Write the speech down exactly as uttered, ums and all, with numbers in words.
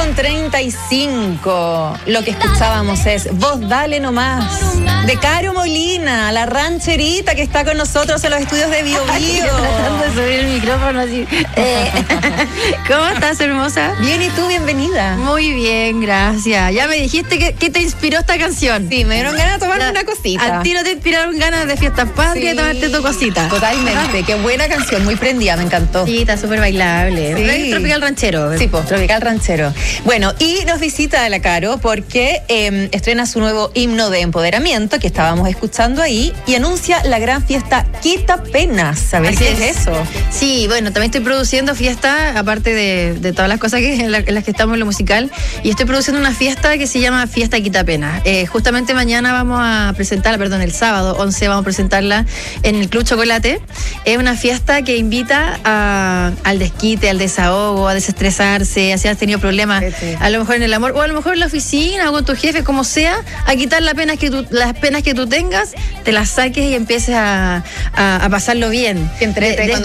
con treinta y cinco. Lo que escuchábamos es Vos Dale Nomás, de Caro Molina, la rancherita que está con nosotros en los estudios de Bio Bio. Tratando de subir el micrófono así. Eh, ¿Cómo estás, hermosa? Bien, ¿y tú? Bienvenida. Muy bien, gracias. Ya me dijiste que, que te inspiró esta canción. Sí, me dieron ganas de tomar La- una cosita. Al tiro te inspiraron ganas de fiestas patrias y tomarte tu cosita. Totalmente, qué buena canción, muy prendida, me encantó. Sí, está súper bailable. Sí. Es tropical ranchero. Sí, pues, Tropical Ranchero. Bueno, y nos visita la Caro porque eh, estrena su nuevo himno de empoderamiento que estábamos escuchando ahí y anuncia la gran fiesta Quita Penas. ¿Sabes Así qué es. es eso? Sí, bueno, también estoy produciendo fiesta, aparte de, de todas las cosas que, en, la- en las que estamos en lo musical, y estoy produciendo una fiesta que se llama Fiesta Quita Pena. Eh, justamente mañana vamos a presentarla, perdón, el sábado once vamos a presentarla en el Club Chocolate. Es una fiesta que invita a- al desquite, al desahogo, a desestresarse, si has tenido problemas, Sí, sí. a lo mejor en el amor, o a lo mejor en la oficina, o con tu jefe, como sea, a quitar las penas que tú, las penas que tú tengas, te las saques y empieces a, a, a pasarlo bien. Que entrete, De- de- cuando